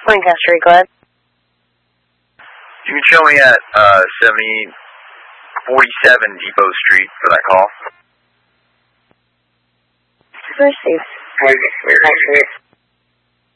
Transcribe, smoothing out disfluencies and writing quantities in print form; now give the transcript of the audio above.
Lancaster, go ahead. You can show me at 7047 Depot Street for that call. Received.